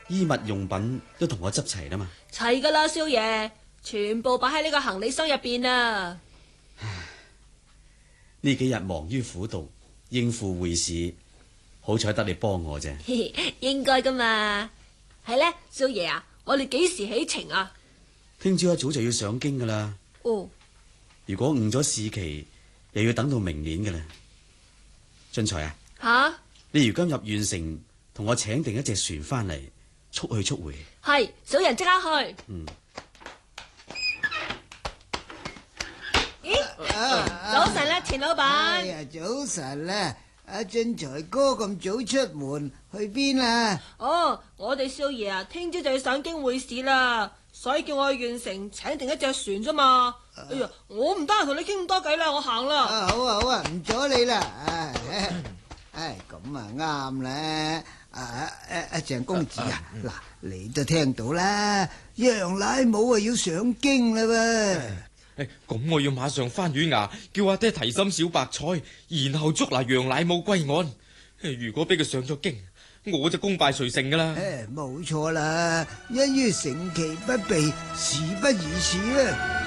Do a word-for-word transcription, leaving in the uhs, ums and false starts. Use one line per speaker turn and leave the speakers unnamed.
衣物用品都同我執齊啦嘛。
齊噶啦，少爺，全部擺喺呢個行李箱入邊啊。
呢幾日忙於苦讀，應付會試，好彩得你幫我啫。
應該噶嘛。係呢，少爺啊，我哋幾時起程啊？
聽朝一早就要上京噶啦。
哦，
如果誤咗試期，又要等到明年噶啦。俊才啊，
吓？
你如今入縣城，同我請定一隻船翻嚟，速去速回。
係，小人即刻去。
嗯。
咦？啊、早晨啦，錢老闆。
哎呀，早晨啦！阿俊才哥咁早出門去邊啊？
哦，我哋少爺啊，聽朝就要上京會試啦，所以叫我去縣城請定一隻船啫嘛。啊、哎呀，我唔得閒同你傾咁多偈啦，我行啦。
啊，好啊好啊，唔阻你啦。唉，唉，咁啊啱啦。啊誒誒，鄭公子啊，嗱、啊，你都聽到啦，楊乃武啊要上京啦噃。
咁我要馬上翻縣衙，叫阿爹提審小白菜，然後捉拿楊乃武歸案。如果俾佢上咗京，我就功敗垂成噶啦。
誒，冇錯啦，因於乘其不備，時不宜遲啊。